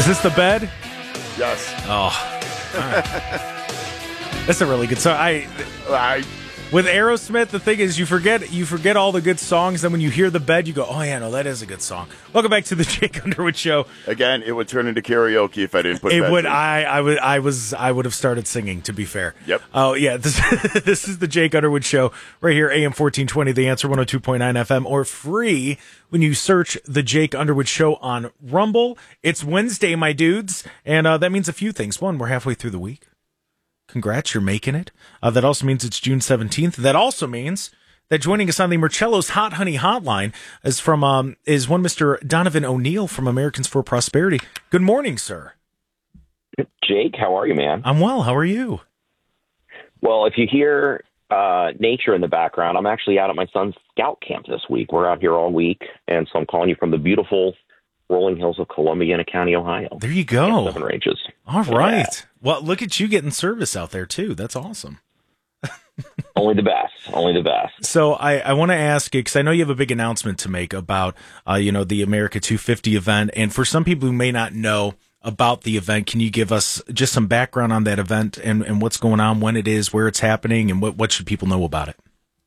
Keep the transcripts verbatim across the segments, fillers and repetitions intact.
Is this the bed? Yes. Oh, all right. That's a really good song. I, I with Aerosmith, the thing is, you forget you forget all the good songs. Then when you hear the bed, you go, "Oh yeah, no, that is a good song." Welcome back to the Jake Underwood Show. Again, it would turn into karaoke if I didn't put. It beds would. in. I. I would. I was. I would have started singing. To be fair. Yep. Oh yeah. This. This is the Jake Underwood Show right here. A M fourteen twenty. The Answer one hundred two point nine F M or free when you search the Jake Underwood Show on Rumble. It's Wednesday, my dudes, and uh, that means a few things. One, we're halfway through the week. Congrats, you're making it. Uh, that also means it's June seventeenth. That also means that joining us on the Marcello's Hot Honey Hotline is from um, is one Mister Donovan O'Neill from Americans for Prosperity. Good morning, sir. Jake, how are you, man? I'm well. How are you? Well, if you hear uh, nature in the background, I'm actually out at my son's scout camp this week. We're out here all week, and so I'm calling you from the beautiful rolling hills of Columbiana County, Ohio. There you go. Seven Ranges. All right. Yeah. Well, look at you getting service out there, too. That's awesome. Only the best. Only the best. So I, I want to ask you, because I know you have a big announcement to make about, uh, you know, the America two fifty event. And for some people who may not know about the event, can you give us just some background on that event and, and what's going on, when it is, where it's happening, and what, what should people know about it?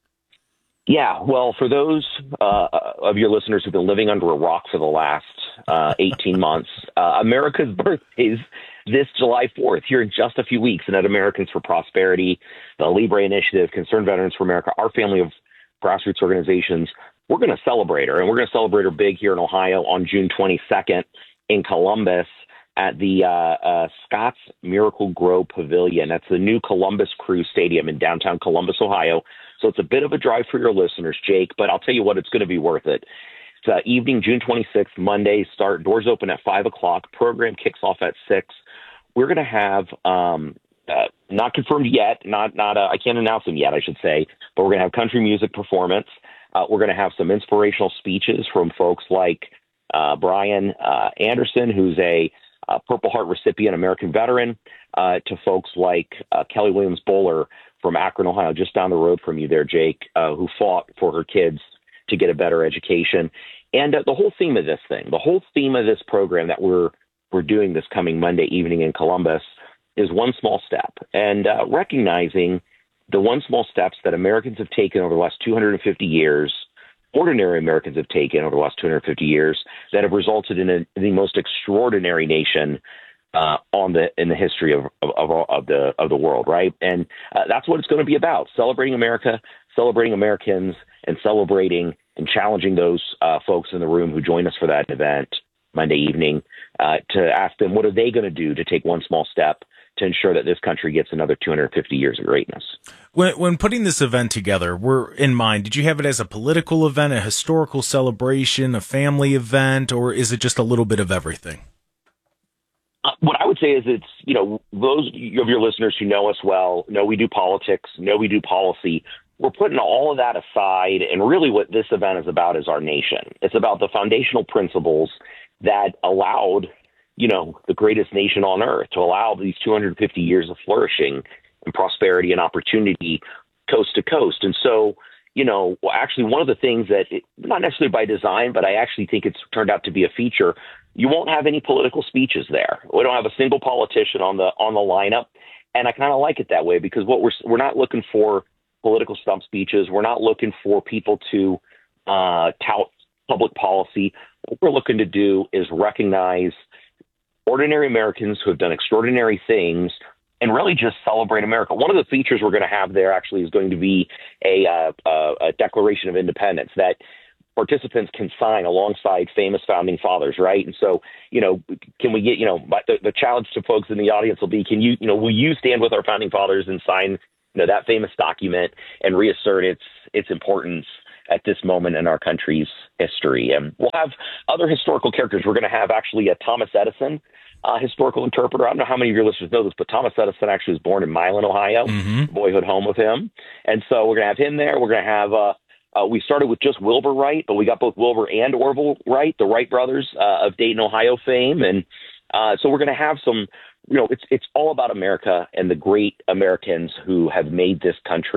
Yeah, well, for those uh, of your listeners who've been living under a rock for the last uh, eighteen months, uh, America's birthday is this July fourth, here in just a few weeks. And at Americans for Prosperity, the Libre Initiative, Concerned Veterans for America, our family of grassroots organizations, we're going to celebrate her. And we're going to celebrate her big here in Ohio on June twenty-second in Columbus at the uh, uh, Scott's Miracle Grow Pavilion. That's the new Columbus Crew Stadium in downtown Columbus, Ohio. So it's a bit of a drive for your listeners, Jake, but I'll tell you what, it's going to be worth it. It's uh, evening, June twenty-sixth, Monday, start. Doors open at five o'clock. Program kicks off at six. We're going to have, um, uh, not confirmed yet, not, not uh, I can't announce them yet, I should say, but we're going to have country music performance. Uh, we're going to have some inspirational speeches from folks like uh, Brian uh, Anderson, who's a uh, Purple Heart recipient, American veteran, uh, to folks like uh, Kelly Williams Bowler from Akron, Ohio, just down the road from you there, Jake, uh, who fought for her kids to get a better education. And uh, the whole theme of this thing, the whole theme of this program that we're we're doing this coming Monday evening in Columbus is one small step, and uh, recognizing the one small steps that Americans have taken over the last two hundred fifty years, ordinary Americans have taken over the last two hundred fifty years, that have resulted in a, the most extraordinary nation Uh, on the in the history of of, of, of the of the world, right? And uh, that's what it's going to be about: celebrating America, celebrating Americans, and celebrating and challenging those uh, folks in the room who join us for that event Monday evening uh, to ask them what are they going to do to take one small step to ensure that this country gets another two hundred fifty years of greatness. When, when putting this event together, we're in mind, did you have it as a political event, a historical celebration, a family event, or is it just a little bit of everything? What I would say is it's, you know, those of your listeners who know us well, know we do politics, know we do policy. We're putting all of that aside. And really what this event is about is our nation. It's about the foundational principles that allowed, you know, the greatest nation on earth to allow these two hundred fifty years of flourishing and prosperity and opportunity coast to coast. And so, you know, well, actually one of the things that, it, not necessarily by design, but I actually think it's turned out to be a feature. You won't have any political speeches there. We don't have a single politician on the on the lineup, and I kind of like it that way because what we're we're not looking for political stump speeches. We're not looking for people to uh, tout public policy. What we're looking to do is recognize ordinary Americans who have done extraordinary things and really just celebrate America. One of the features we're going to have there actually is going to be a, uh, a Declaration of Independence that participants can sign alongside famous founding fathers, right? And so, you know, can we get, you know, the, the challenge to folks in the audience will be, can you, you know, will you stand with our founding fathers and sign, you know, that famous document and reassert its its importance at this moment in our country's history? And we'll have other historical characters. We're going to have actually a Thomas Edison uh, historical interpreter. I don't know how many of your listeners know this, but Thomas Edison actually was born in Milan, Ohio, Mm-hmm. boyhood home of him. And so we're going to have him there. We're going to have, uh, Uh, we started with just Wilbur Wright, but we got both Wilbur and Orville Wright, the Wright brothers uh, of Dayton, Ohio fame. And uh, so we're going to have some, you know, it's it's all about America and the great Americans who have made this country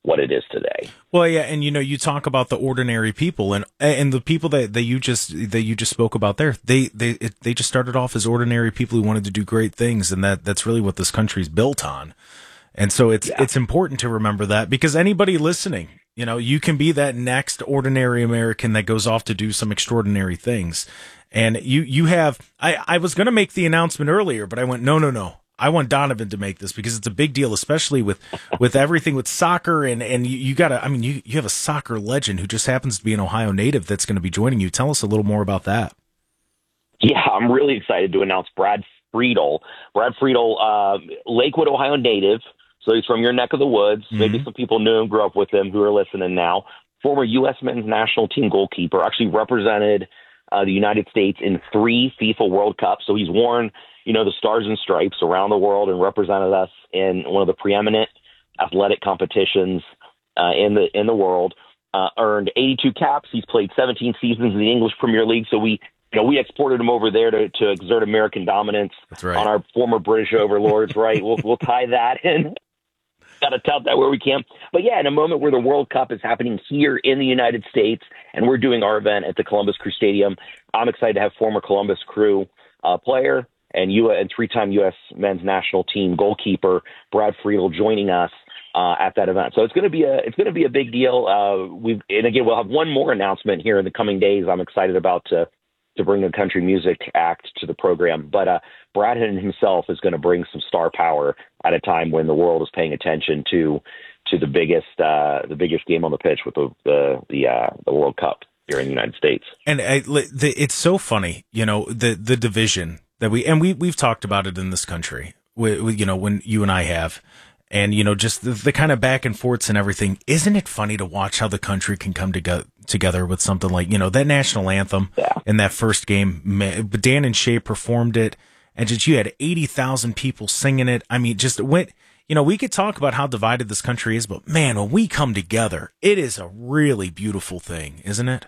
what it is today. Well, yeah, and you know, you talk about the ordinary people, and and the people that, that you just that you just spoke about there. They they it, they just started off as ordinary people who wanted to do great things, and that that's really what this country's built on. And so it's Yeah. it's important to remember that, because anybody listening, you know, you can be that next ordinary American that goes off to do some extraordinary things. And you you have I I was going to make the announcement earlier, but I went no no no. I want Donovan to make this because it's a big deal, especially with, with everything with soccer. And, and you, you got to, I mean, you, you have a soccer legend who just happens to be an Ohio native that's going to be joining you. Tell us a little more about that. Yeah, I'm really excited to announce Brad Friedel. Brad Friedel, uh, Lakewood, Ohio native. So he's from your neck of the woods. Mm-hmm. Maybe some people knew him, grew up with him, who are listening now. Former U S men's national team goalkeeper, actually represented uh, the United States in three FIFA World Cups. So he's worn, you know, the stars and stripes around the world and represented us in one of the preeminent athletic competitions uh, in the in the world. Uh, earned eighty-two caps. He's played seventeen seasons in the English Premier League. So we, you know, we exported him over there to, to exert American dominance That's right. on our former British overlords. Right? We'll we'll tie that in. Got to tout that where we can. But yeah, in a moment where the World Cup is happening here in the United States, and we're doing our event at the Columbus Crew Stadium, I'm excited to have former Columbus Crew uh, player and U and three-time U S men's national team goalkeeper Brad Friedel joining us uh, at that event. So it's going to be a it's going to be a big deal. Uh, we and again we'll have one more announcement here in the coming days. I'm excited about to to bring the country music act to the program. But uh, Brad himself is going to bring some star power at a time when the world is paying attention to to the biggest uh, the biggest game on the pitch with the the the, uh, the World Cup here in the United States. And I, the, it's so funny, you know, the the division. That we and we we've talked about it in this country, we, we, you know, when you and I have, and you know, just the, the kind of back and forths and everything. Isn't it funny to watch how the country can come together together with something like, you know, that national anthem yeah. in that first game? Dan and Shay performed it, and just you had eighty thousand people singing it. I mean, just went. You know, we could talk about how divided this country is, but man, when we come together, it is a really beautiful thing, isn't it?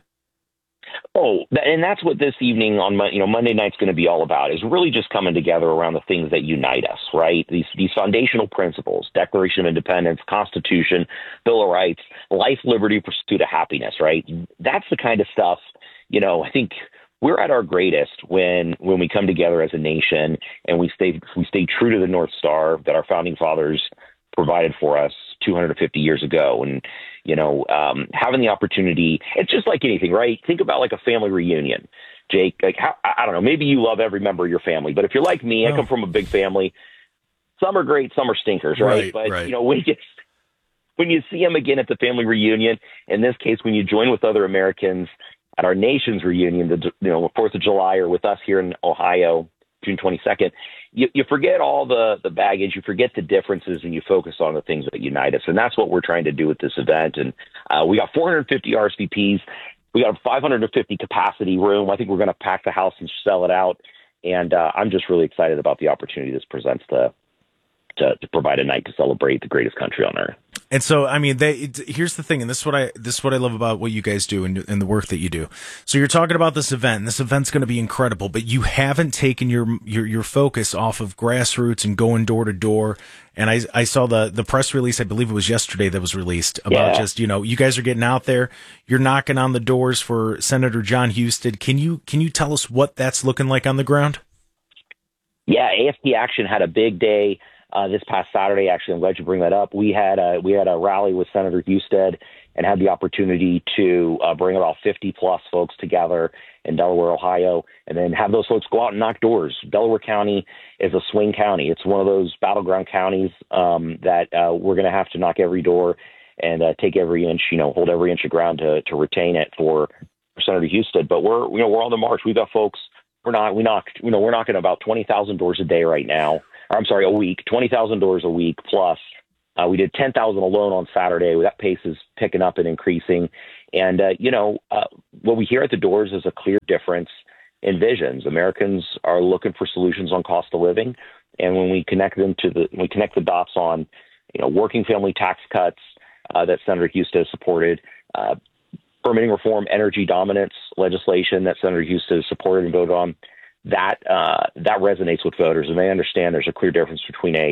Oh, and that's what this evening on you know Monday night's going to be all about, is really just coming together around the things that unite us, right? These these foundational principles: Declaration of Independence, Constitution, Bill of Rights, life, liberty, pursuit of happiness, right? That's the kind of stuff, you know, I think we're at our greatest when when we come together as a nation and we stay we stay true to the North Star that our founding fathers provided for us two hundred fifty years ago. And, you know, um, having the opportunity, it's just like anything, right? Think about like a family reunion, Jake. Like, how, I don't know, maybe you love every member of your family, but if you're like me, oh. I come from a big family. Some are great, some are stinkers, right? right but, right. you know, when you, when you see them again at the family reunion, in this case, when you join with other Americans at our nation's reunion, the, you know, fourth of July, or with us here in Ohio, June twenty-second, you, you forget all the, the baggage, you forget the differences, and you focus on the things that unite us. And that's what we're trying to do with this event. And uh, we got four hundred fifty R S V Ps. We got a five hundred fifty capacity room. I think we're going to pack the house and sell it out. And uh, I'm just really excited about the opportunity this presents to, to to provide a night to celebrate the greatest country on earth. And so, I mean, they, it, here's the thing, and this is what I this is what I love about what you guys do and, and the work that you do. So you're talking about this event, and this event's going to be incredible, but you haven't taken your, your your focus off of grassroots and going door to door. And I I saw the the press release, I believe it was yesterday, that was released about yeah. just, you know, you guys are getting out there, you're knocking on the doors for Senator Jon Husted. Can you can you tell us what that's looking like on the ground? Yeah, A F T Action had a big day. Uh, this past Saturday, actually, I'm glad you bring that up. We had a, we had a rally with Senator Husted and had the opportunity to uh, bring about fifty plus folks together in Delaware, Ohio, and then have those folks go out and knock doors. Delaware County is a swing county. It's one of those battleground counties um, that uh, we're going to have to knock every door and uh, take every inch, you know, hold every inch of ground to, to retain it for, for Senator Husted. But we're, you know, we're on the march. We've got folks. We're not. We knocked. You know, we're knocking about twenty thousand doors a day right now. I'm sorry, a week, twenty thousand doors a week plus. Uh, we did ten thousand alone on Saturday. That pace is picking up and increasing. And, uh, you know, uh, what we hear at the doors is a clear difference in visions. Americans are looking for solutions on cost of living. And when we connect them to the, we connect the dots on, you know, working family tax cuts uh, that Senator Husted has supported, uh, permitting reform, energy dominance legislation that Senator Husted has supported and voted on, that uh, that resonates with voters, and they understand there's a clear difference between a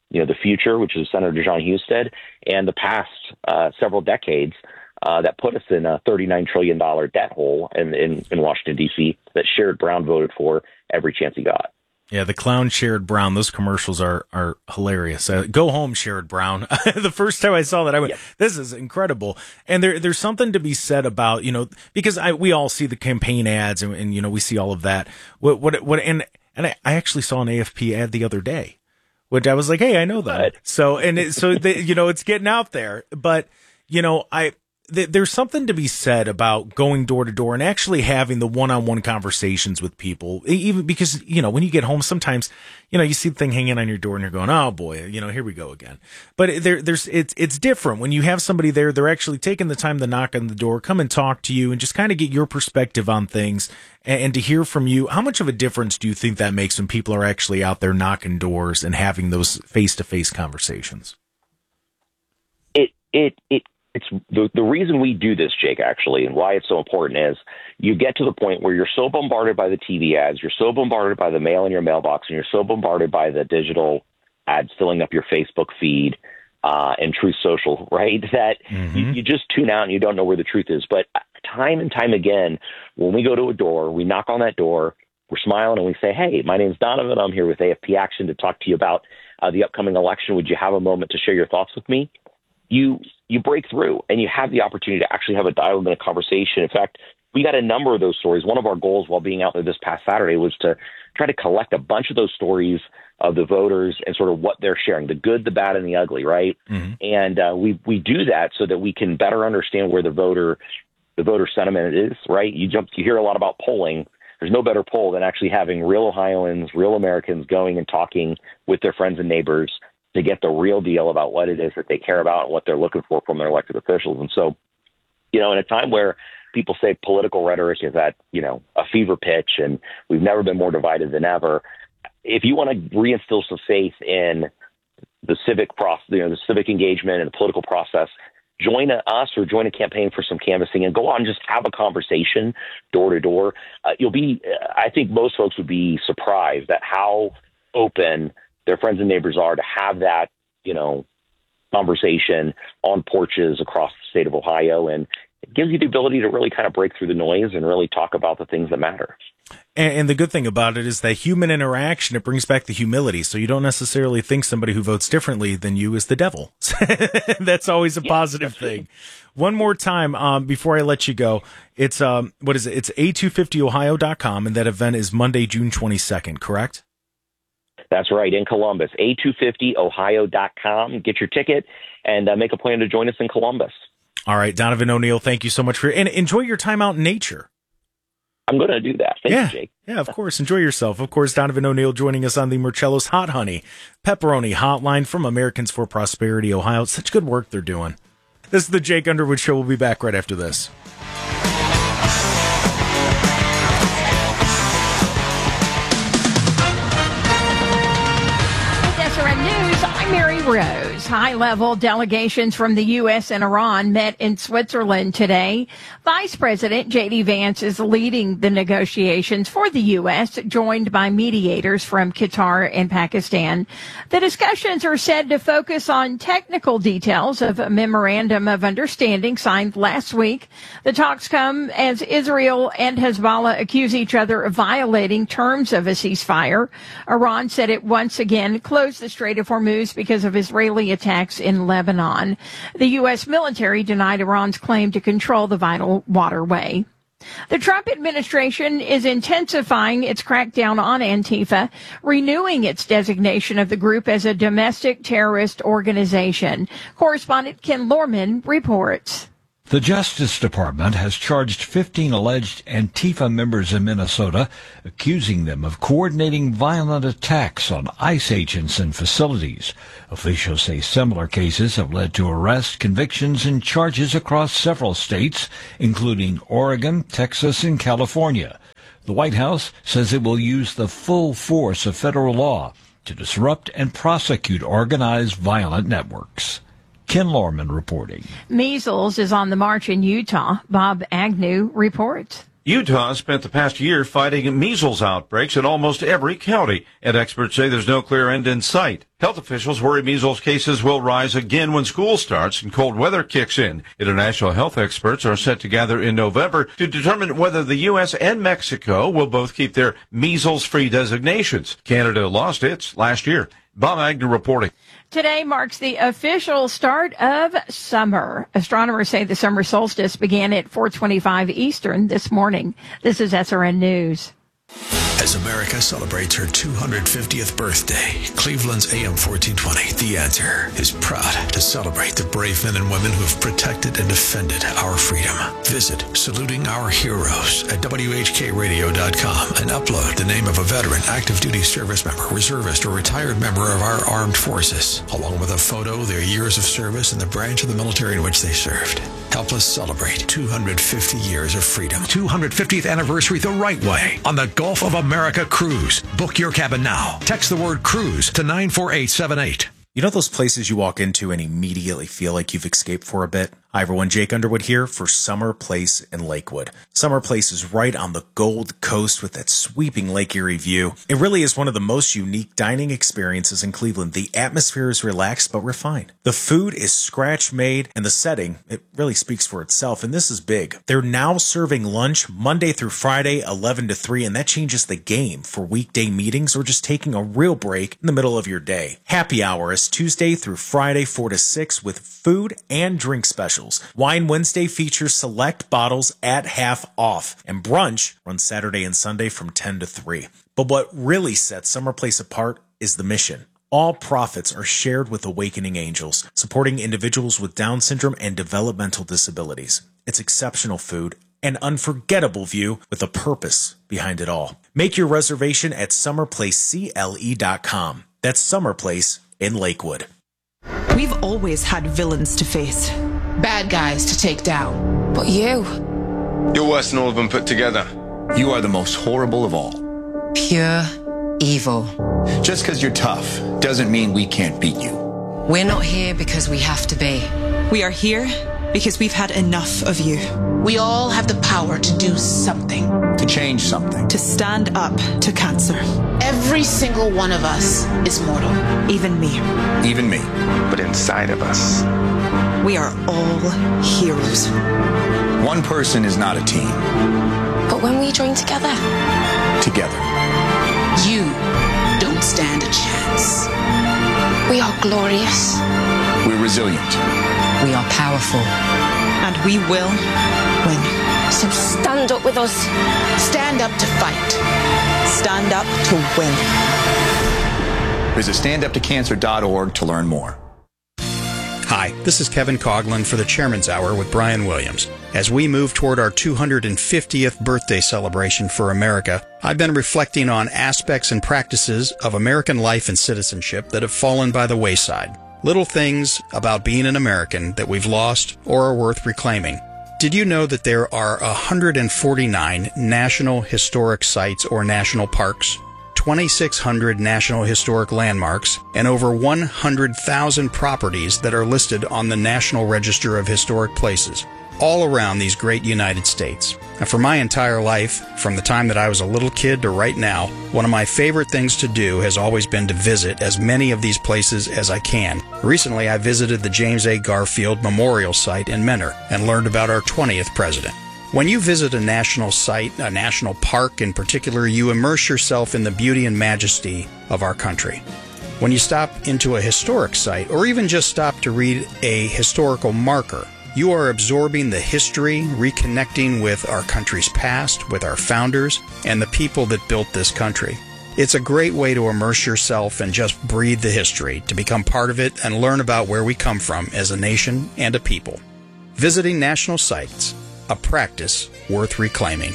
you know, the future, which is Senator John Husted, and the past uh, several decades uh, that put us in a thirty-nine trillion dollars debt hole in, in, in Washington, D C that Sherrod Brown voted for every chance he got. Yeah, the clown Sherrod Brown, those commercials are are hilarious. Uh, go home, Sherrod Brown. The first time I saw that, I went, yeah. This is incredible. And there there's something to be said about, you know, because I we all see the campaign ads and, and you know, we see all of that. What what what and and I, I actually saw an A F P ad the other day, which I was like, hey, I know that. So and it, so the, you know, it's getting out there. But you know, I. There's something to be said about going door to door and actually having the one-on-one conversations with people, even because, you know, when you get home, sometimes, you know, you see the thing hanging on your door and you're going, oh boy, you know, here we go again. But there, there's, it's, it's different when you have somebody there. They're actually taking the time to knock on the door, come and talk to you and just kind of get your perspective on things and, and to hear from you. How much of a difference do you think that makes when people are actually out there knocking doors and having those face-to-face conversations? It, it, it, It's the, the reason we do this, Jake, actually, and why it's so important is you get to the point where you're so bombarded by the T V ads, you're so bombarded by the mail in your mailbox, and you're so bombarded by the digital ads filling up your Facebook feed uh, and Truth Social, right, that mm-hmm. you, you just tune out and you don't know where the truth is. But time and time again, when we go to a door, we knock on that door, we're smiling, and we say, hey, my name's Donovan. I'm here with A F P Action to talk to you about uh, the upcoming election. Would you have a moment to share your thoughts with me? You you break through and you have the opportunity to actually have a dialogue and a conversation. In fact, we got a number of those stories. One of our goals while being out there this past Saturday was to try to collect a bunch of those stories of the voters and sort of what they're sharing, the good, the bad, and the ugly, right? Mm-hmm. And uh, we we do that so that we can better understand where the voter the voter sentiment is, right? You jump, you hear a lot about polling. There's no better poll than actually having real Ohioans, real Americans going and talking with their friends and neighbors to get the real deal about what it is that they care about and what they're looking for from their elected officials. And so, you know, in a time where people say political rhetoric is at, you know, a fever pitch and we've never been more divided than ever, if you want to reinstill some faith in the civic process, you know, the civic engagement and the political process, join us or join a campaign for some canvassing and go on and just have a conversation door to door. Uh, you'll be, I think most folks would be surprised at how open their friends and neighbors are to have that, you know, conversation on porches across the state of Ohio. And it gives you the ability to really kind of break through the noise and really talk about the things that matter. And, and the good thing about it is that human interaction, it brings back the humility. So you don't necessarily think somebody who votes differently than you is the devil. That's always a yeah, positive thing. One more time, um, before I let you go, it's, um, what is it? It's A two fifty ohio dot com. And that event is Monday, June twenty-second, correct? That's right, in Columbus, A two fifty ohio dot com. Get your ticket and uh, make a plan to join us in Columbus. All right, Donovan O'Neill, thank you so much for and enjoy your time out in nature. I'm going to do that. Thank yeah. you, Jake. Yeah, of course. Enjoy yourself. Of course, Donovan O'Neill joining us on the Marcello's Hot Honey Pepperoni Hotline from Americans for Prosperity, Ohio. It's such good work they're doing. This is the Jake Underwood Show. We'll be back right after this. Mary Rose. High-level delegations from the U S and Iran met in Switzerland today. Vice President J D Vance is leading the negotiations for the U S, joined by mediators from Qatar and Pakistan. The discussions are said to focus on technical details of a memorandum of understanding signed last week. The talks come as Israel and Hezbollah accuse each other of violating terms of a ceasefire. Iran said it once again closed the Strait of Hormuz because of Israeli attacks in Lebanon. The U S military denied Iran's claim to control the vital waterway. The Trump administration is intensifying its crackdown on Antifa, renewing its designation of the group as a domestic terrorist organization. Correspondent Ken Lorman reports. The Justice Department has charged fifteen alleged Antifa members in Minnesota, accusing them of coordinating violent attacks on ICE agents and facilities. Officials say similar cases have led to arrests, convictions, and charges across several states, including Oregon, Texas, and California. The White House says it will use the full force of federal law to disrupt and prosecute organized violent networks. Ken Lorman reporting. Measles is on the march in Utah. Bob Agnew reports. Utah spent the past year fighting measles outbreaks in almost every county, and experts say there's no clear end in sight. Health officials worry measles cases will rise again when school starts and cold weather kicks in. International health experts are set to gather in November to determine whether the U S and Mexico will both keep their measles-free designations. Canada lost its last year. Bob Agnew reporting. Today marks the official start of summer. Astronomers say the summer solstice began at four twenty-five Eastern this morning. This is S R N News. As America celebrates her two hundred fiftieth birthday, Cleveland's A M fourteen twenty, The Answer, is proud to celebrate the brave men and women who have protected and defended our freedom. Visit Saluting Our Heroes at W H K radio dot com and upload the name of a veteran, active duty service member, reservist, or retired member of our armed forces, along with a photo, their years of service, and the branch of the military in which they served. Help us celebrate two hundred fifty years of freedom. two hundred fiftieth anniversary the right way on the Gulf of America cruise. Book your cabin now. Text the word cruise to nine four eight seven eight. You know those places you walk into and immediately feel like you've escaped for a bit? Hi everyone, Jake Underwood here for Summer Place in Lakewood. Summer Place is right on the Gold Coast with that sweeping Lake Erie view. It really is one of the most unique dining experiences in Cleveland. The atmosphere is relaxed but refined. The food is scratch made and the setting, it really speaks for itself, and this is big. They're now serving lunch Monday through Friday, eleven to three, and that changes the game for weekday meetings or just taking a real break in the middle of your day. Happy hour is Tuesday through Friday, four to six with food and drink specials. Wine Wednesday features select bottles at half off, and brunch runs Saturday and Sunday from ten to three. But what really sets Summer Place apart is the mission. All profits are shared with Awakening Angels, supporting individuals with Down syndrome and developmental disabilities. It's exceptional food, an unforgettable view with a purpose behind it all. Make your reservation at summer place C L E dot com. That's Summer Place in Lakewood. We've always had villains to face. Bad guys to take down. But you... You're worse than all of them put together. You are the most horrible of all. Pure evil. Just because you're tough doesn't mean we can't beat you. We're not here because we have to be. We are here because we've had enough of you. We all have the power to do something. To change something. To stand up to cancer. Every single one of us is mortal. Even me. Even me. But inside of us, we are all heroes. One person is not a team. But when we join together... Together. You don't stand a chance. We are glorious. We're resilient. We are powerful. And we will win. So stand up with us. Stand up to fight. Stand up to win. Visit stand up to cancer dot org to learn more. Hi, this is Kevin Coughlin for the Chairman's Hour with Brian Williams. As we move toward our two hundred fiftieth birthday celebration for America, I've been reflecting on aspects and practices of American life and citizenship that have fallen by the wayside. Little things about being an American that we've lost or are worth reclaiming. Did you know that there are one hundred forty-nine National Historic Sites or National Parks, twenty-six hundred National Historic Landmarks, and over one hundred thousand properties that are listed on the National Register of Historic Places, all around these great United States? And for my entire life, from the time that I was a little kid to right now, one of my favorite things to do has always been to visit as many of these places as I can. Recently, I visited the James A. Garfield Memorial Site in Mentor and learned about our twentieth president. When you visit a national site, a national park in particular, you immerse yourself in the beauty and majesty of our country. When you stop into a historic site, or even just stop to read a historical marker, you are absorbing the history, reconnecting with our country's past, with our founders, and the people that built this country. It's a great way to immerse yourself and just breathe the history, to become part of it and learn about where we come from as a nation and a people. Visiting national sites, a practice worth reclaiming.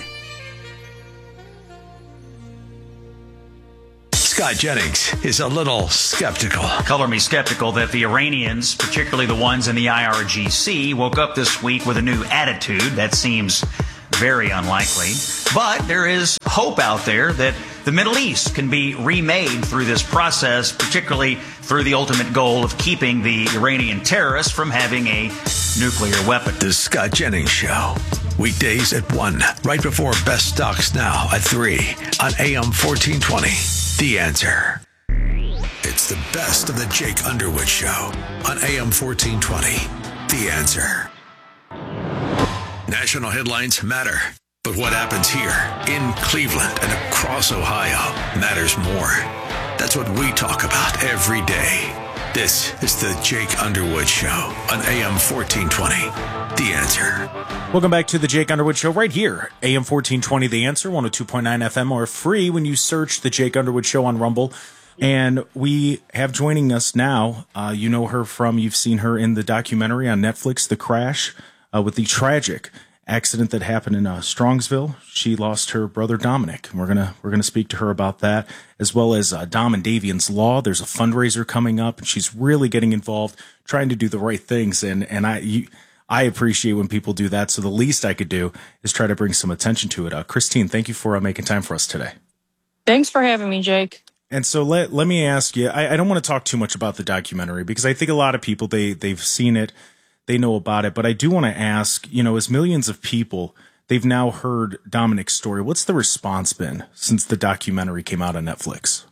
Scott Jennings is a little skeptical. Color me skeptical that the Iranians, particularly the ones in the I R G C, woke up this week with a new attitude. That seems very unlikely. But there is hope out there that the Middle East can be remade through this process, particularly through the ultimate goal of keeping the Iranian terrorists from having a nuclear weapon. The Scott Jennings Show Weekdays at one, right before Best Stocks Now at three on A M fourteen twenty. The Answer. It's the best of the Jake Underwood Show on A M fourteen twenty. The Answer. National headlines matter, but what happens here in Cleveland and across Ohio matters more. That's what we talk about every day. This is the Jake Underwood Show on A M fourteen twenty. The Answer. Welcome back to the Jake Underwood Show right here. A M fourteen twenty, The Answer, one oh two point nine F M, or free when you search the Jake Underwood Show on Rumble. And we have joining us now, uh, you know her from, you've seen her in the documentary on Netflix, The Crash, uh, with the tragic accident that happened in uh, Strongsville. She lost her brother Dominic. And we're gonna we're gonna speak to her about that, as well as uh, Dom and Davian's Law. There's a fundraiser coming up, and she's really getting involved, trying to do the right things. And and I you, I appreciate when people do that. So the least I could do is try to bring some attention to it. Uh, Christine, thank you for uh, making time for us today. Thanks for having me, Jake. And so let let me ask you, I, I don't want to talk too much about the documentary because I think a lot of people, they, they've seen it, they know about it. But I do want to ask, you know, as millions of people, they've now heard Dominic's story. What's the response been since the documentary came out on Netflix?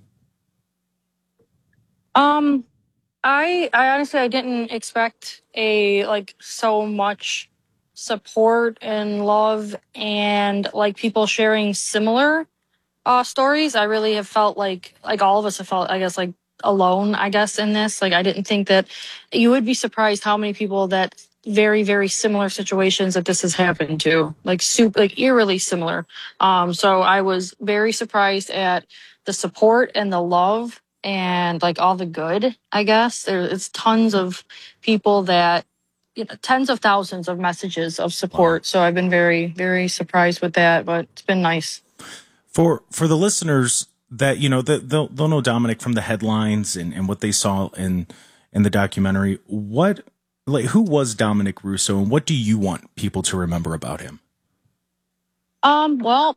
Um, I I honestly, I didn't expect a, like, so much support and love and, like, people sharing similar Uh, stories. I really have felt like, like all of us have felt, I guess, like alone, I guess, in this. Like, I didn't think that you would be surprised how many people that very, very similar situations that this has happened to, like super, like eerily similar. Um, so I was very surprised at the support and the love and like all the good, I guess. There's tons of people that, you know, tens of thousands of messages of support. So I've been very, very surprised with that, but it's been nice. For for the listeners that, you know, that they'll, they'll know Dominic from the headlines and, and what they saw in in the documentary. What, like, who was Dominic Russo, and what do you want people to remember about him? Um, well,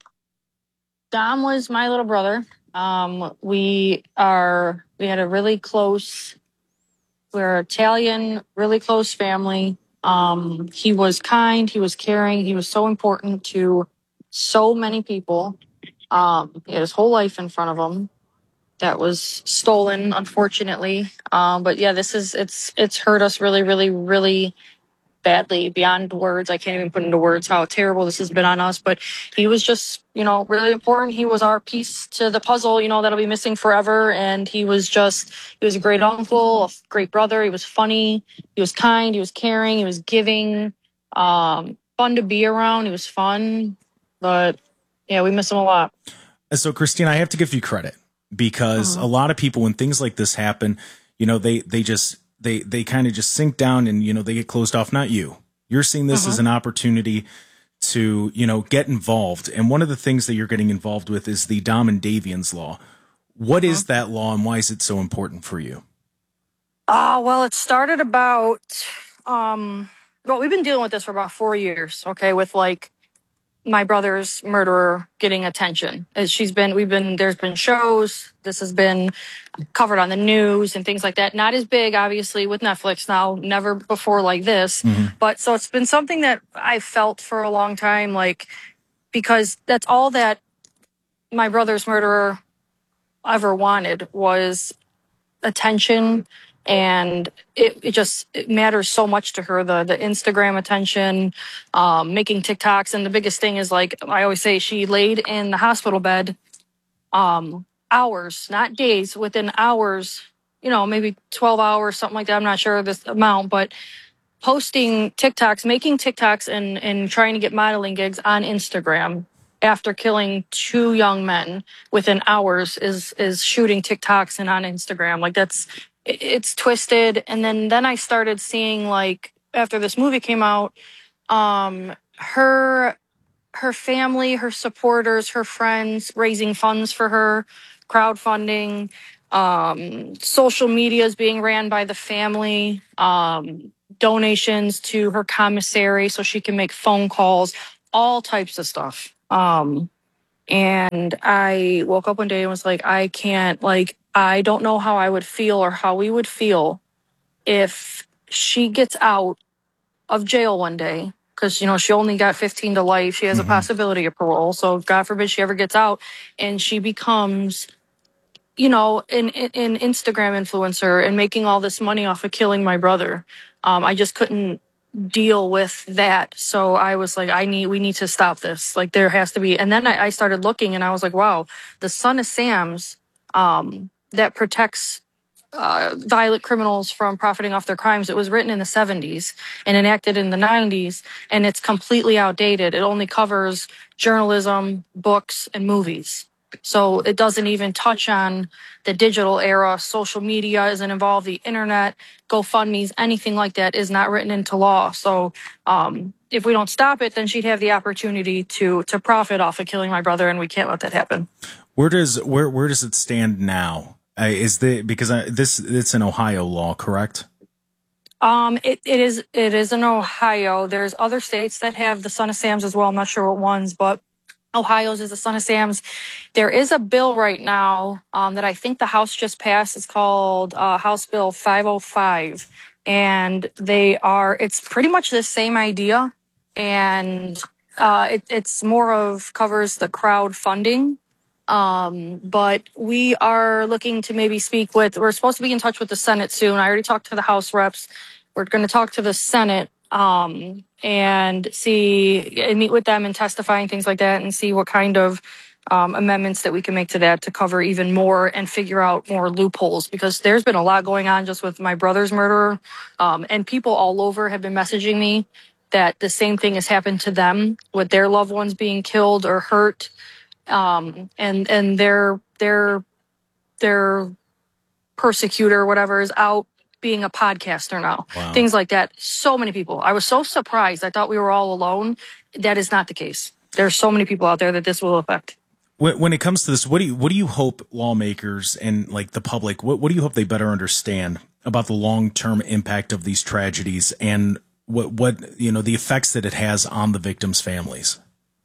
Dom was my little brother. Um, we are we had a really close, we're Italian, really close family. Um, he was kind, he was caring, he was so important to so many people. Um, he had his whole life in front of him that was stolen, unfortunately. Um, but yeah, this is, it's, it's hurt us really, really, really badly beyond words. I can't even put into words how terrible this has been on us, but he was just, you know, really important. He was our piece to the puzzle, you know, that'll be missing forever. And he was just, he was a great uncle, a great brother. He was funny. He was kind. He was caring. He was giving, um, fun to be around. He was fun, but yeah, we miss him a lot. So, Christine, I have to give you credit because uh-huh. a lot of people, when things like this happen, you know, they they just they they kind of just sink down and, you know, they get closed off. Not you. You're seeing this uh-huh. as an opportunity to, you know, get involved. And one of the things that you're getting involved with is the Dom and Davian's Law. What uh-huh. is that law, and why is it so important for you? Uh, well, it started about, um, well, we've been dealing with this for about four years, okay, with like, my brother's murderer getting attention. As she's been, we've been, there's been shows, this has been covered on the news and things like that. Not as big, obviously, with Netflix now, never before like this. Mm-hmm. But so it's been something that I felt for a long time, like, because that's all that my brother's murderer ever wanted was attention. And it, it just it matters so much to her, the the Instagram attention, um, making TikToks. And the biggest thing is, like I always say, she laid in the hospital bed um, hours, not days, within hours, you know, maybe twelve hours, something like that. I'm not sure this amount, but posting TikToks, making TikToks and, and trying to get modeling gigs on Instagram after killing two young men within hours is is shooting TikToks and on Instagram. Like, that's... it's twisted. And then, then I started seeing, like, after this movie came out, um, her, her family, her supporters, her friends raising funds for her, crowdfunding, um, social media is being ran by the family, um, donations to her commissary so she can make phone calls, all types of stuff. Um, and I woke up one day and was like, I can't, like, I don't know how I would feel or how we would feel if she gets out of jail one day because, you know, she only got fifteen to life. She has mm-hmm. a possibility of parole. So God forbid she ever gets out and she becomes, you know, an, an Instagram influencer and making all this money off of killing my brother. Um, I just couldn't deal with that. So I was like, I need, we need to stop this. Like there has to be. And then I, I started looking and I was like, wow, the Son of Sam's um, that protects uh, violent criminals from profiting off their crimes. It was written in the seventies and enacted in the nineties, and it's completely outdated. It only covers journalism, books, and movies. So it doesn't even touch on the digital era. Social media isn't involved. The internet, GoFundMe's, anything like that is not written into law. So um, if we don't stop it, then she'd have the opportunity to to profit off of killing my brother, and we can't let that happen. Where does where where does it stand now? Uh, is the because uh, this it's an Ohio law, correct? Um, it, it is it is in Ohio. There's other states that have the Son of Sam's as well. I'm not sure what ones, but Ohio's is the Son of Sam's. There is a bill right now um, that I think the House just passed. It's called uh, House Bill five oh five, and they are. It's pretty much the same idea, and uh, it, it's more of covers the crowdfunding. Um, but we are looking to maybe speak with. We're supposed to be in touch with the Senate soon. I already talked to the House reps. We're going to talk to the Senate. Um, and see and meet with them and testify and things like that and see what kind of um, amendments that we can make to that to cover even more and figure out more loopholes, because there's been a lot going on just with my brother's murderer. Um, and people all over have been messaging me that the same thing has happened to them with their loved ones being killed or hurt. Um, and, and their, their, their persecutor or whatever is out being a podcaster now. Wow. Things like that. So many people. I was so surprised. I thought we were all alone. That is not the case. There's so many people out there that this will affect. When, when it comes to this, what do you what do you hope lawmakers and like the public, what, what do you hope they better understand about the long-term impact of these tragedies and what what you know the effects that it has on the victims' families?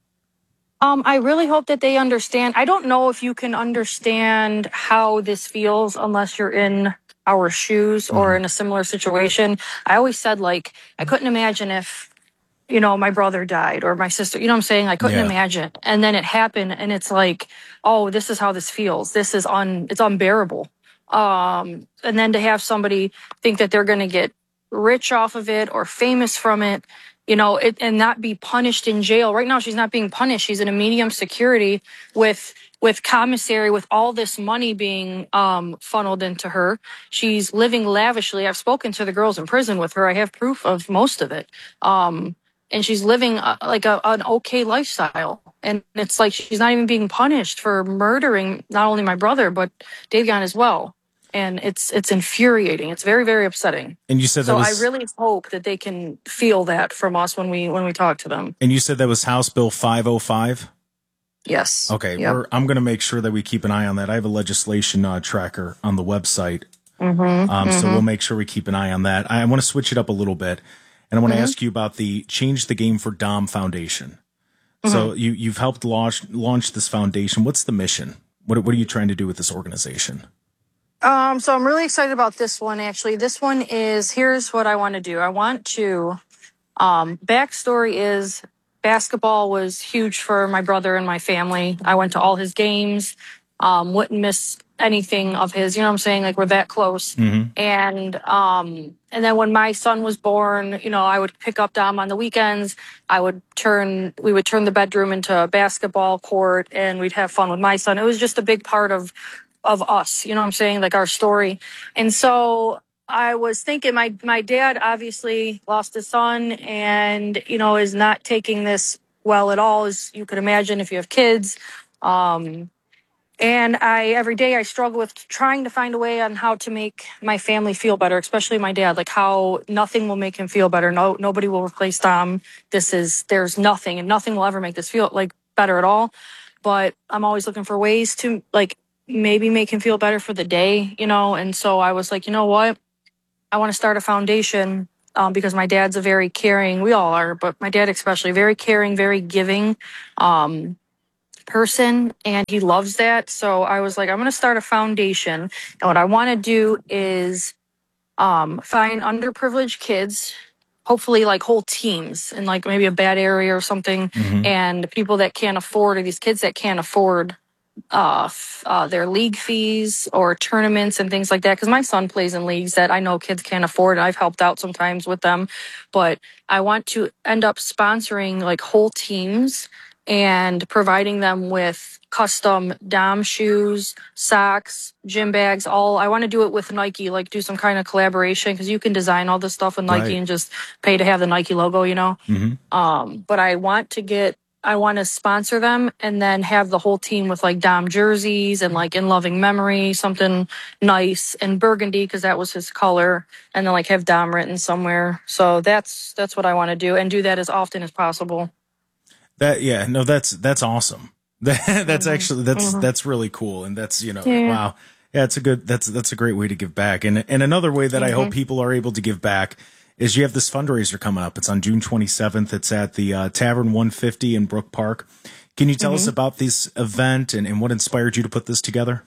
Um, I really hope that they understand. I don't know if you can understand how this feels unless you're in our shoes or in a similar situation. I always said, like, I couldn't imagine if, you know, my brother died or my sister, you know what I'm saying? I couldn't yeah. imagine. And then it happened and it's like, oh, this is how this feels. This is un, it's unbearable. Um, and then to have somebody think that they're going to get rich off of it or famous from it, you know, it, and not be punished in jail. Right now, she's not being punished. She's in a medium security with with commissary, with all this money being um, funneled into her. She's living lavishly. I've spoken to the girls in prison with her. I have proof of most of it. Um, and she's living uh, like a, an okay lifestyle. And it's like she's not even being punished for murdering not only my brother, but Davion as well. And it's it's infuriating. It's very, very upsetting. And you said so that was, I really hope that they can feel that from us when we when we talk to them. And you said that was House Bill five oh five? Yes. Okay. Yep. We're, I'm going to make sure that we keep an eye on that. I have a legislation uh, tracker on the website. Mm-hmm, um, mm-hmm. So we'll make sure we keep an eye on that. I, I want to switch it up a little bit. And I want to mm-hmm. ask you about the Change the Game for Dom Foundation. Mm-hmm. So you, you've helped launch launch this foundation. What's the mission? What, what are you trying to do with this organization? Um, so I'm really excited about this one, actually. This one is, here's what I want to do. I want to, um, backstory is basketball was huge for my brother and my family. I went to all his games, um, wouldn't miss anything of his, you know what I'm saying? Like, we're that close. Mm-hmm. And, um, and then when my son was born, you know, I would pick up Dom on the weekends. I would turn, we would turn the bedroom into a basketball court and we'd have fun with my son. It was just a big part of of us, you know what I'm saying? Like our story. And so I was thinking my, my dad obviously lost his son and, you know, is not taking this well at all, as you could imagine if you have kids. Um, and I, every day I struggle with trying to find a way on how to make my family feel better, especially my dad, like how nothing will make him feel better. No, nobody will replace Dom. This is, there's nothing and nothing will ever make this feel like better at all. But I'm always looking for ways to like, maybe make him feel better for the day, you know? And so I was like, you know what? I want to start a foundation um, because my dad's a very caring, we all are, but my dad especially, very caring, very giving um, person. And he loves that. So I was like, I'm going to start a foundation. And what I want to do is um, find underprivileged kids, hopefully like whole teams in like maybe a bad area or something, Mhm. and people that can't afford, or these kids that can't afford uh, f- uh, their league fees or tournaments and things like that. Because my son plays in leagues that I know kids can't afford, and I've helped out sometimes with them. But I want to end up sponsoring like whole teams and providing them with custom Dom shoes, socks, gym bags. All I want to do it with Nike, like do some kind of collaboration, because you can design all this stuff with Nike Right. and just pay to have the Nike logo, you know. Mm-hmm. Um, but I want to get, I want to sponsor them and then have the whole team with like Dom jerseys and like in loving memory, something nice and burgundy, because that was his color, and then like have Dom written somewhere. So that's that's what I want to do, and do that as often as possible. That yeah, no, that's that's awesome. That, that's actually that's Mhm. that's really cool, and that's you know Yeah. wow, yeah, it's a good that's that's a great way to give back, and and another way that I hope Mhm. people are able to give back is you have this fundraiser coming up. It's on June twenty-seventh. It's at the uh, Tavern one fifty in Brook Park. Can you tell us Mhm. about this event and, and what inspired you to put this together?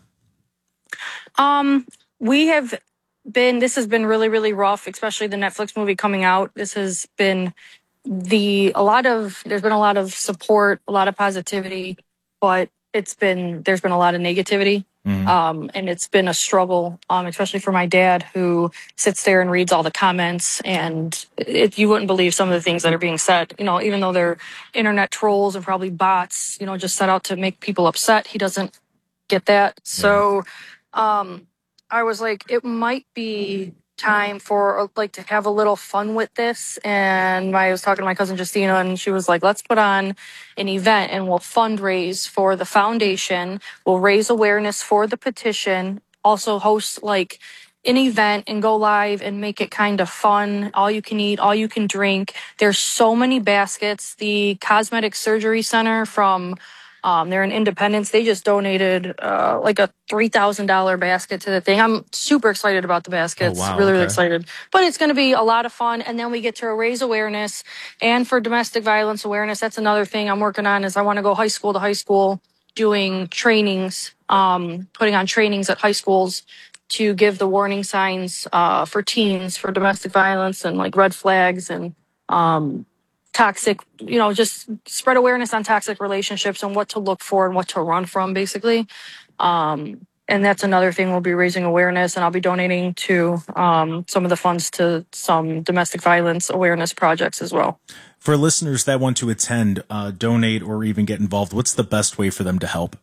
Um, we have been, this has been really, really rough, especially the Netflix movie coming out. This has been the, a lot of, there's been a lot of support, a lot of positivity, but it's been, there's been a lot of negativity. Mhm. Um, and it's been a struggle, um, especially for my dad, who sits there and reads all the comments. And it, you wouldn't believe some of the things that are being said, you know, even though they're internet trolls and probably bots, you know, just set out to make people upset. He doesn't get that. So, um, I was like, it might be time for like to have a little fun with this. And I was talking to my cousin Justina, and she was like, let's put on an event and we'll fundraise for the foundation. We'll raise awareness for the petition, also host like an event and go live and make it kind of fun. All you can eat, all you can drink. There's so many baskets. The Cosmetic Surgery Center from Um, they're in Independence. They just donated uh, like a three thousand dollars basket to the thing. I'm super excited about the baskets. Oh, wow, really, really okay. excited. But it's going to be a lot of fun. And then we get to raise awareness. And for domestic violence awareness, that's another thing I'm working on, is I want to go high school to high school doing trainings, um, putting on trainings at high schools to give the warning signs uh, for teens for domestic violence and like red flags and um, toxic, you know, just spread awareness on toxic relationships and what to look for and what to run from, basically. Um, and that's another thing, we'll be raising awareness, and I'll be donating to um, some of the funds to some domestic violence awareness projects as well. For listeners that want to attend, uh, donate, or even get involved, what's the best way for them to help?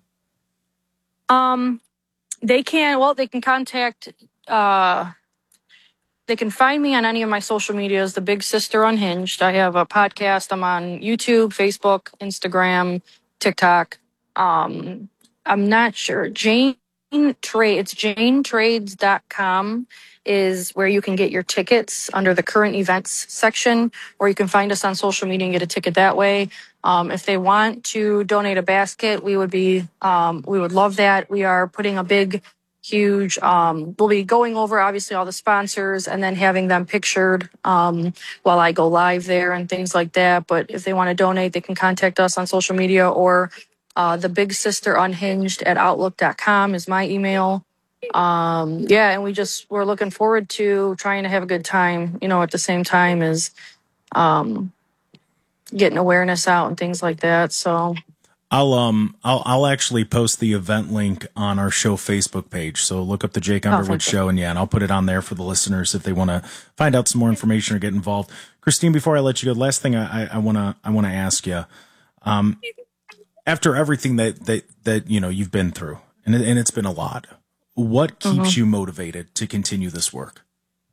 Um, they can, well, they can contact, uh, they can find me on any of my social medias, The Big Sister Unhinged. I have a podcast. I'm on YouTube, Facebook, Instagram, TikTok. Um, I'm not sure. Jane Trade, it's jane trades dot com is where you can get your tickets under the current events section, or you can find us on social media and get a ticket that way. Um, if they want to donate a basket, we would be, um, we would love that. We are putting a big huge, um, we'll be going over obviously all the sponsors and then having them pictured um, while I go live there and things like that. But if they want to donate, they can contact us on social media, or uh, the Big Sister Unhinged at outlook dot com is my email. Um, yeah, and we just, we're looking forward to trying to have a good time, you know, at the same time as um, getting awareness out and things like that. So I'll um I'll I'll actually post the event link on our show Facebook page. So look up the Jake Oh, Underwood thank you. Show, and yeah, and I'll put it on there for the listeners if they want to find out some more information or get involved. Christine, before I let you go, last thing I I want to I want to ask you, um, after everything that that that you know you've been through, and it, and it's been a lot, what keeps Mhm. you motivated to continue this work?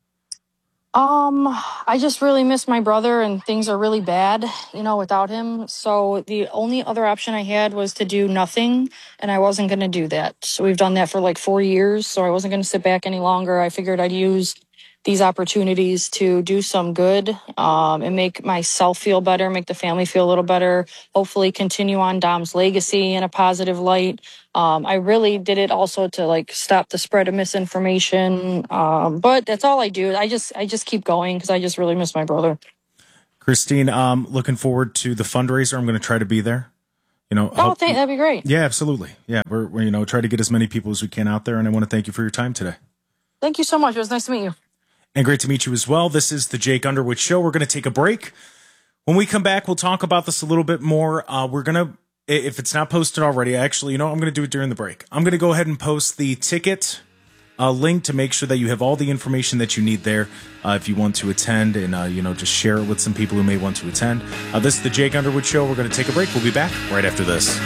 Um, I just really miss my brother, and things are really bad, you know, without him. So the only other option I had was to do nothing, and I wasn't going to do that. So we've done that for like four years. So I wasn't going to sit back any longer. I figured I'd use these opportunities to do some good, um, and make myself feel better, make the family feel a little better, hopefully continue on Dom's legacy in a positive light. Um, I really did it also to like stop the spread of misinformation. Um, but that's all I do. I just, I just keep going because I just really miss my brother. Christine, um, looking forward to the fundraiser. I'm going to try to be there. You know, Oh, hope- thank, that'd be great. yeah, absolutely. Yeah, we're, we're you know try to get as many people as we can out there, and I want to thank you for your time today. Thank you so much. It was nice to meet you. And great to meet you as well. This is the Jake Underwood Show. We're going to take a break. When we come back, we'll talk about this a little bit more. Uh, we're going to, if it's not posted already, actually, you know, I'm going to do it during the break. I'm going to go ahead and post the ticket uh, link to make sure that you have all the information that you need there uh, if you want to attend, and, uh, you know, just share it with some people who may want to attend. Uh, this is the Jake Underwood Show. We're going to take a break. We'll be back right after this.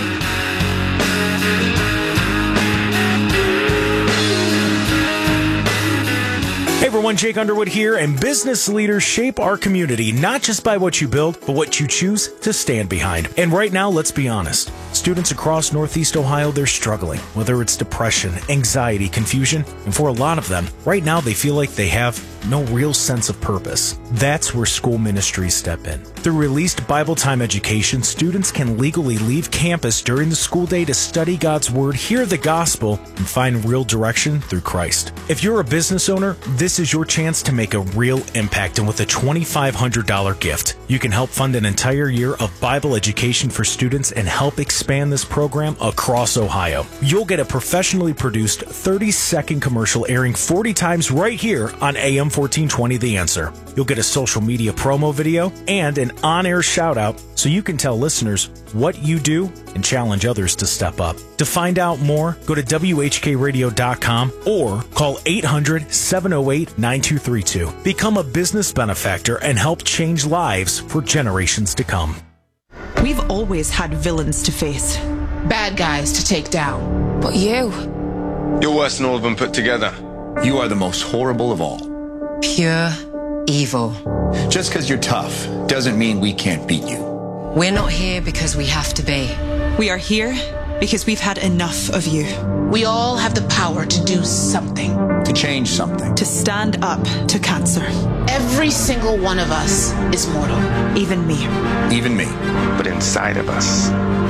Hey everyone, Jake Underwood here, and business leaders shape our community not just by what you build, but what you choose to stand behind. And right now, let's be honest. Students across Northeast Ohio, they're struggling, whether it's depression, anxiety, confusion, and for a lot of them, right now they feel like they have no real sense of purpose. That's where school ministries step in. Through released Bible time education, students can legally leave campus during the school day to study God's Word, hear the gospel, and find real direction through Christ. If you're a business owner, this is your chance to make a real impact, and with a twenty-five hundred dollars gift, you can help fund an entire year of Bible education for students and help expand this program across Ohio. You'll get a professionally produced thirty-second commercial airing forty times right here on A M fourteen twenty The Answer. You'll get a social media promo video and an on-air shout-out so you can tell listeners what you do and challenge others to step up. To find out more, go to W H K radio dot com or call eight hundred, seven oh eight, nine two three two. Become a business benefactor and help change lives for generations to come. We've always had villains to face. Bad guys to take down. But you, You're worse than all of them put together. You are the most horrible of all. pure evil. Just because you're tough doesn't mean we can't beat you. We're not here because we have to be. We are here because we've had enough of you. We all have the power to do something. To change something. To stand up to cancer. Every single one of us is mortal. Even me. Even me. But inside of us,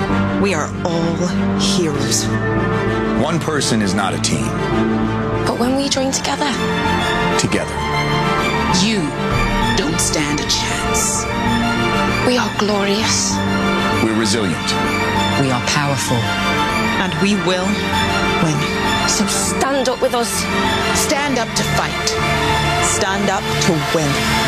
we are all heroes. One person is not a team. But when we join together, Together. You don't stand a chance. we are glorious. We're resilient. We are powerful. And we will win. So stand up with us. Stand up to fight. Stand up to win.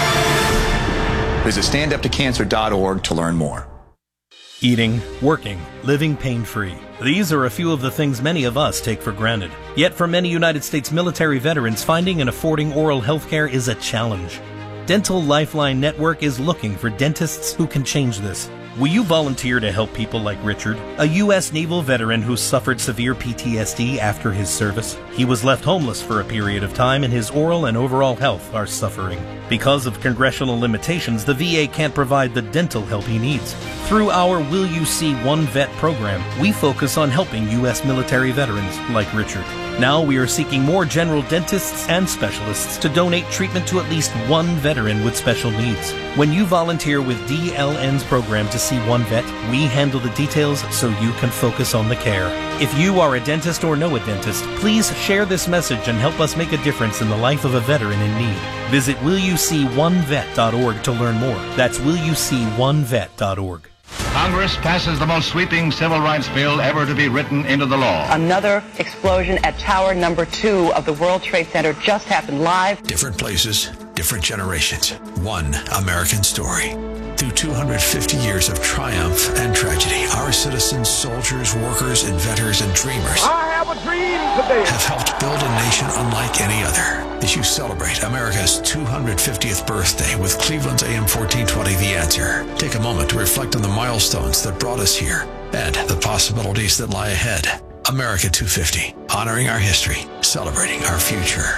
Visit stand up to cancer dot org to learn more. Eating, working, living pain-free. These are a few of the things many of us take for granted. Yet for many United States military veterans, finding and affording oral health care is a challenge. Dental Lifeline Network is looking for dentists who can change this. Will you volunteer to help people like Richard, a U S Naval veteran who suffered severe P T S D after his service? He was left homeless for a period of time, and his oral and overall health are suffering. Because of congressional limitations, the V A can't provide the dental help he needs. Through our Will You See One Vet program, we focus on helping U S military veterans like Richard. Now we are seeking more general dentists and specialists to donate treatment to at least one veteran with special needs. When you volunteer with D L N's program to see one vet, we handle the details so you can focus on the care. If you are a dentist or know a dentist, please share this message and help us make a difference in the life of a veteran in need. Visit will you see one vet dot org to learn more. That's will you see one vet dot org. Congress passes the most sweeping civil rights bill ever to be written into the law. Another explosion at tower number two of the World Trade Center just happened live. Different places, different generations. One American story. Through two hundred fifty years of triumph and tragedy, our citizens, soldiers, workers, inventors, and dreamers I have a dream today. have helped build a nation unlike any other. As you celebrate America's two hundred fiftieth birthday with Cleveland's A M fourteen twenty The Answer, take a moment to reflect on the milestones that brought us here and the possibilities that lie ahead. America two fifty, honoring our history, celebrating our future.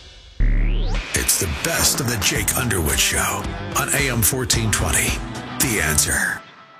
It's the best of the Jake Underwood Show on A M fourteen twenty The Answer.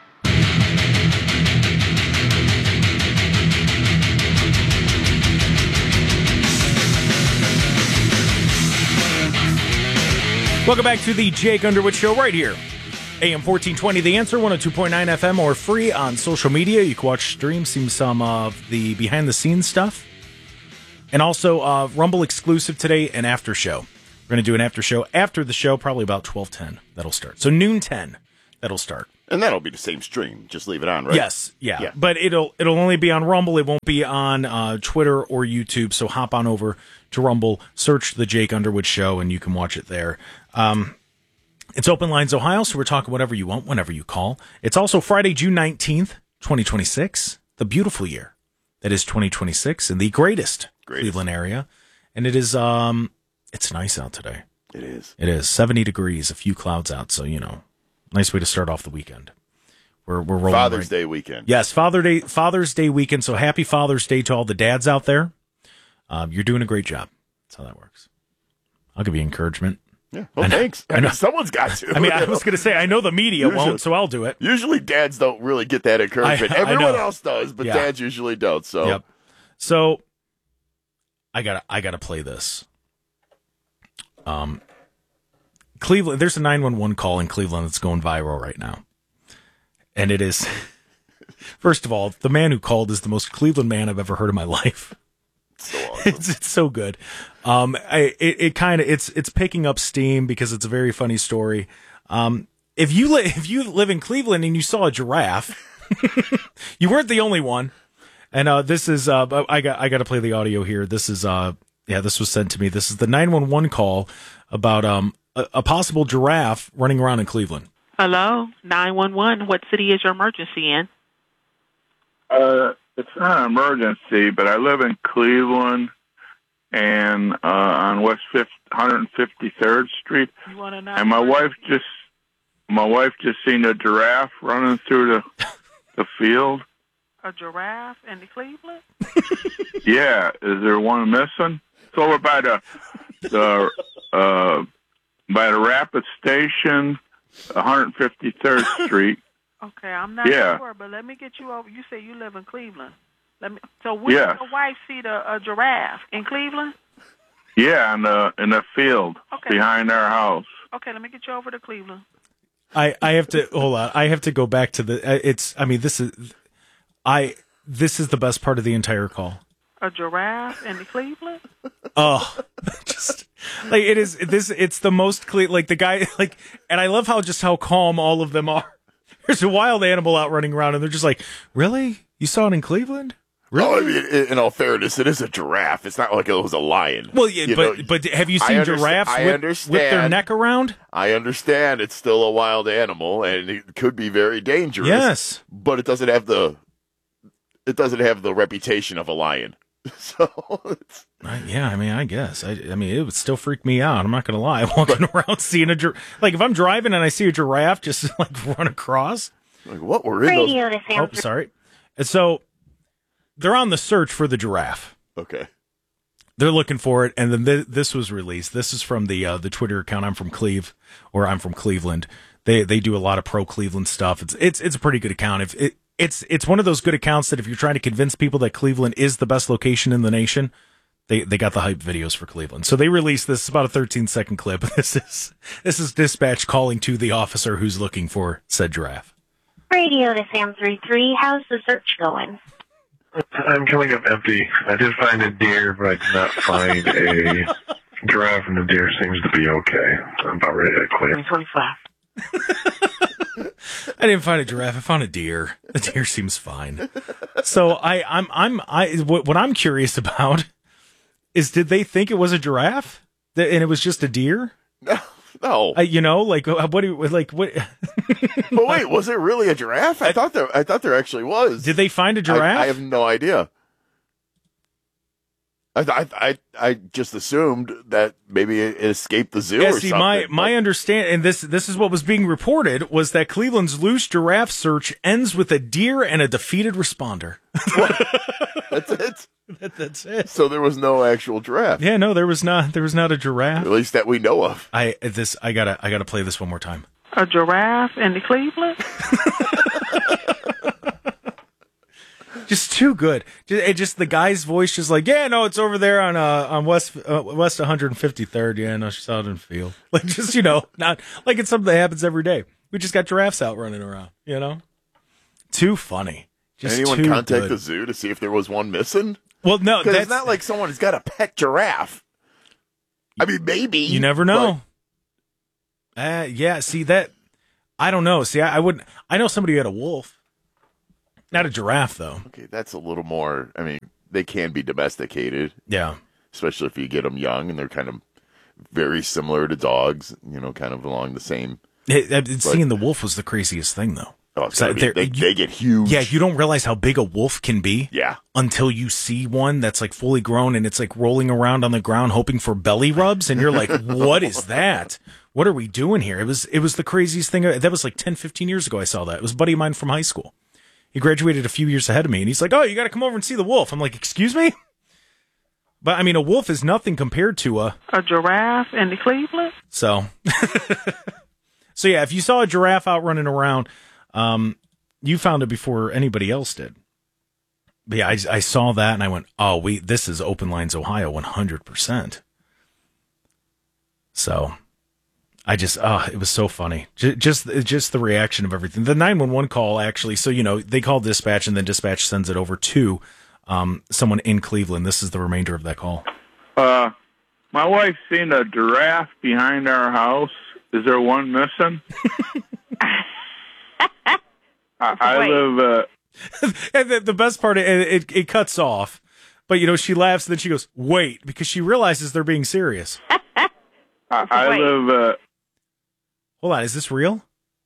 Welcome back to the Jake Underwood Show right here. A M fourteen twenty The Answer, one oh two point nine F M, or free on social media. You can watch stream, see some of the behind-the-scenes stuff. And also, uh, Rumble exclusive today, an after show. We're going to do an after show after the show, probably about twelve ten. That'll start. So noon ten, that'll start. And that'll be the same stream. Just leave it on, right? Yes, yeah. yeah. But it'll it'll only be on Rumble. It won't be on uh, Twitter or YouTube. So hop on over to Rumble, search The Jake Underwood Show, and you can watch it there. Um, it's Open Lines Ohio, so we're talking whatever you want, whenever you call. It's also Friday, June nineteenth, twenty twenty-six, the beautiful year that is twenty twenty-six in the greatest, greatest. Cleveland area. And it is, um, it's nice out today. It is. It is. seventy degrees, a few clouds out, so, you know. Nice way to start off the weekend. We're we're rolling Father's right. Day weekend. Yes, Father Day Father's Day weekend. So happy Father's Day to all the dads out there. Um, you're doing a great job. That's how that works. I'll give you encouragement. Yeah. Well, I know, thanks. I I know. mean, someone's got to. I mean, I was going to say I know the media Usually, won't, so I'll do it. Usually, dads don't really get that encouragement. I, I Everyone know. else does, but Yeah. dads usually don't. So, Yep. So I got I got to play this. Um. Cleveland, there's a nine one one call in Cleveland that's going viral right now. And it is, first of all, the man who called is the most Cleveland man I've ever heard in my life. So awesome. It's, it's so good. Um, I, it, it kind of, it's, it's picking up steam because it's a very funny story. Um, if you li- if you live in Cleveland and you saw a giraffe, you weren't the only one. And, uh, this is, uh, I got, I got to play the audio here. This is, uh, yeah, this was sent to me. This is the nine one one call about, um, A, a possible giraffe running around in Cleveland. Hello, nine one one. What city is your emergency in? Uh, it's not an emergency, but I live in Cleveland and uh, on West one hundred fifty-third Street. You want to know? And my wife just, my wife just seen a giraffe running through the the field. A giraffe in the Cleveland? Yeah, is there one missing? It's over by the the. Uh, By the Rapid Station, one hundred fifty-third Street. Okay, I'm not Yeah. sure, but let me get you over. You say you live in Cleveland. Let me. So where Yeah. did your wife see the a giraffe in Cleveland? Yeah, in the in the field Okay. behind our house. Okay, let me get you over to Cleveland. I, I have to hold on. I have to go back to the. uh, It's. I mean, this is. I. This is the best part of the entire call. A giraffe in the Cleveland? Oh, just like it is. This. It's the most clear. Like the guy. Like, and I love how just how calm all of them are. There's a wild animal out running around, and they're just like, "Really? You saw it in Cleveland? Really?" Oh, I mean, in in all fairness, it is a giraffe. It's not like it was a lion. Well, yeah, You but know, but have you I seen underst- giraffes I whip, understand. whip their neck around? I understand it's still a wild animal, and it could be very dangerous. Yes. but it doesn't have the it doesn't have the reputation of a lion. So, it's, I, yeah, I mean, I guess. I, I mean, it would still freak me out. I'm not going to lie. Walking around seeing a giraffe. Like, if I'm driving and I see a giraffe just, like, run across. like what were in Radio those? to Oh, sorry. And so, they're on the search for the giraffe. Okay. They're looking for it, and then th- this was released. This is from the uh, the Twitter account. I'm from Cleve, or I'm from Cleveland. They they do a lot of pro Cleveland stuff. It's it's it's a pretty good account. If it it's it's one of those good accounts that if you're trying to convince people that Cleveland is the best location in the nation, they they got the hype videos for Cleveland. So they released this. It's about a thirteen second clip. This is this is dispatch calling to the officer who's looking for said giraffe. Radio to Sam three three. How's the search going? I'm coming up empty. I did find a deer, but I did not find a giraffe, and the deer seems to be okay. I'm about ready to clear. twenty-five. I didn't find a giraffe. I found a deer. The deer seems fine. So I, I'm, I'm, I. What, what I'm curious about is, did they think it was a giraffe, Th- and it was just a deer? No, no. I, you know, like uh, what? Do you, like what? But wait, was it really a giraffe? I thought there. I thought there actually was. Did they find a giraffe? I, I have no idea. I, I I I just assumed that maybe it escaped the zoo Yeah, or see, something. my my understand, and this this is what was being reported, was that Cleveland's loose giraffe search ends with a deer and a defeated responder. That's it. that, that's it. So there was no actual giraffe. Yeah, no, there was not. There was not a giraffe. At least that we know of. I this I gotta I gotta play this one more time. A giraffe in the Cleveland? Just too good. Just, it just the guy's voice, just like, yeah, no, it's over there on uh on West uh, West one hundred fifty-third. Yeah, no, she saw it in the field. Like, just, you know, not like it's something that happens every day. We just got giraffes out running around. You know, too funny. Just Anyone too contact good. the zoo to see if there was one missing? Well, no, because that's it's not like someone has got a pet giraffe. I mean, maybe you never know. Uh, yeah, see that. I don't know. See, I, I wouldn't. I know somebody who had a wolf. Not a giraffe, though. Okay, that's a little more. I mean, they can be domesticated. Yeah. Especially if you get them young and they're kind of very similar to dogs, you know, kind of along the same. It, it, seeing the wolf was the craziest thing, though. Oh, so be, they, you, they get huge. Yeah, you don't realize how big a wolf can be. Yeah. Until you see one that's like fully grown and it's like rolling around on the ground hoping for belly rubs, and you're like, what is that? What are we doing here? It was it was the craziest thing. That was like ten, fifteen years ago I saw that. It was a buddy of mine from high school. He graduated a few years ahead of me, and he's like, oh, you got to come over and see the wolf. I'm like, excuse me? But, I mean, a wolf is nothing compared to a... A giraffe in the Cleveland? So, so yeah, if you saw a giraffe out running around, um, you found it before anybody else did. But yeah, I, I saw that, and I went, oh, we this is Open Lines, Ohio, one hundred percent. So... I just, oh, it was so funny. Just, just, just the reaction of everything. The nine one one call, actually, so, you know, they call dispatch and then dispatch sends it over to um, someone in Cleveland. This is the remainder of that call. Uh, my wife's seen a giraffe behind our house. Is there one missing? I, I live, uh... and the, the best part, it, it, it cuts off. But, you know, she laughs and then she goes, wait, because she realizes they're being serious. I, I live, uh... Hold on, is this real?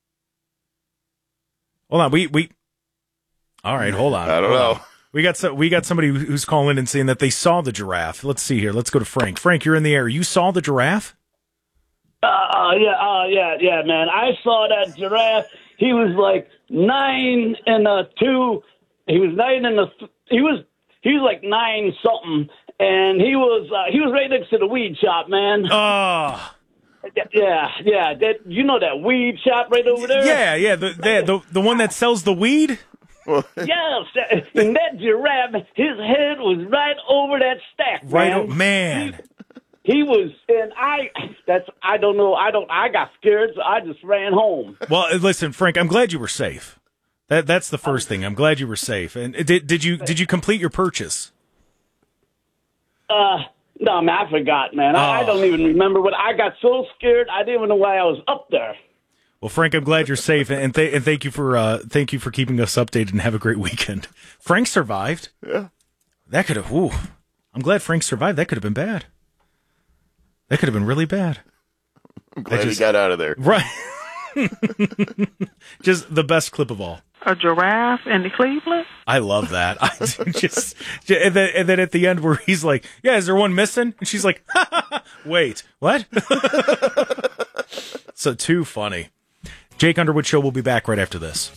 Hold on, we we. All right, hold on. I don't hold know. On. We got some, we got somebody who's calling and saying that they saw the giraffe. Let's see here. Let's go to Frank. Frank, you're in the air. You saw the giraffe? Uh, uh yeah, uh, yeah, yeah, man. I saw that giraffe. He was like nine and a two. He was nine and a. He was he was like nine something, and he was uh, he was right next to the weed shop, man. Oh. Yeah, yeah. That you know that weed shop right over there? Yeah, yeah. The the the, the one that sells the weed? Yes. And that giraffe, his head was right over that stack, right, man. Oh, man. He, he was, and I. That's I don't know. I don't. I got scared, so I just ran home. Well, listen, Frank. I'm glad you were safe. That that's the first thing. I'm glad you were safe. And did did you did you complete your purchase? Uh. No, man, I forgot, man. Oh. I, I don't even remember what. I got so scared, I didn't even know why I was up there. Well, Frank, I'm glad you're safe, and th- and thank you for uh, thank you for keeping us updated. And have a great weekend. Frank survived. Yeah, that could have. Ooh, I'm glad Frank survived. That could have been bad. That could have been really bad. I'm glad just, he got out of there. Right. Just the best clip of all. A giraffe in the Cleveland? I love that. I just and then, and then at the end where he's like, yeah, is there one missing? And she's like, wait, what? So too funny. Jake Underwood Show will be back right after this.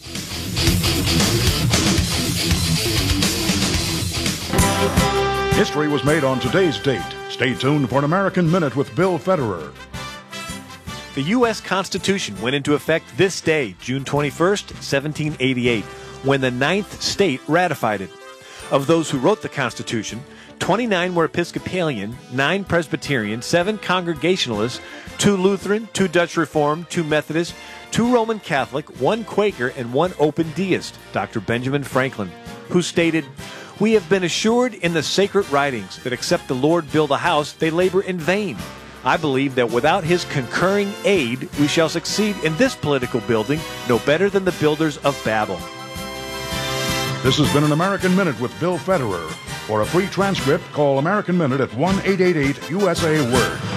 History was made on today's date. Stay tuned for an American Minute with Bill Federer. The U S Constitution went into effect this day, June twenty-first, seventeen eighty-eight, when the ninth state ratified it. Of those who wrote the Constitution, twenty-nine were Episcopalian, nine Presbyterian, seven Congregationalists, two Lutheran, two Dutch Reformed, two Methodist, two Roman Catholic, one Quaker, and one Open Deist, Doctor Benjamin Franklin, who stated, "We have been assured in the sacred writings that except the Lord build a house, they labor in vain. I believe that without his concurring aid, we shall succeed in this political building no better than the builders of Babel." This has been an American Minute with Bill Federer. For a free transcript, call American Minute at one eight eight eight U S A Word.